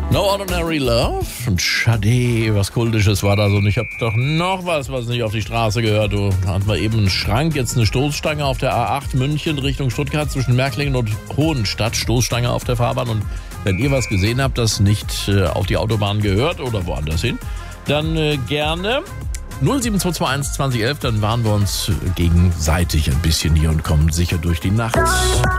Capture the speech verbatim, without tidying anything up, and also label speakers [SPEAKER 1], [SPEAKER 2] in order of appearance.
[SPEAKER 1] No Ordinary Love und Sade, was Kultisches war das. Und ich habe doch noch was, was nicht auf die Straße gehört. Du, da hatten wir eben einen Schrank, jetzt eine Stoßstange auf der A acht München Richtung Stuttgart zwischen Märklingen und Hohenstadt. Stoßstange auf der Fahrbahn. Und wenn ihr was gesehen habt, das nicht äh, auf die Autobahn gehört oder woanders hin, dann äh, gerne null sieben zwei zwei eins zwanzig elf, dann waren wir uns gegenseitig ein bisschen hier und kommen sicher durch die Nacht.